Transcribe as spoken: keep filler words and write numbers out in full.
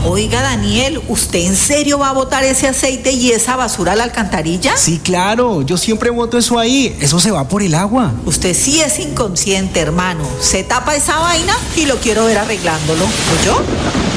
Oiga, Daniel, ¿usted en serio va a botar ese aceite y esa basura a la alcantarilla? Sí, claro, yo siempre boto eso ahí, eso se va por el agua. Usted sí es inconsciente, hermano. Se tapa esa vaina y lo quiero ver arreglándolo. ¿Oyó?